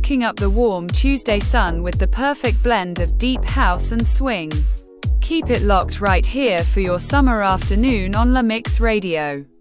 soaking up the warm Tuesday sun with the perfect blend of deep house and swing. Keep it locked right here for your summer afternoon on La Mix Radio.